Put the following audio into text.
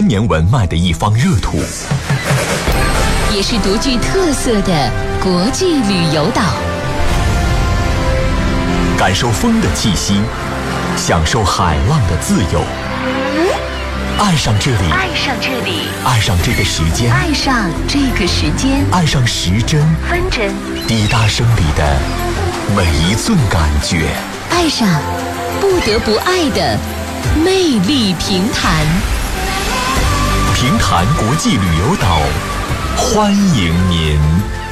千年文脉的一方热土， 也是独具特色的国际旅游岛。 感受风的气息，享受海浪的自由，爱上这里， 爱上这里， 爱上这个时间， 爱上这个时间， 爱上时针分针滴答声里的每一寸感觉， 爱上不得不爱的魅力平潭。 平潭国际旅游岛，欢迎您。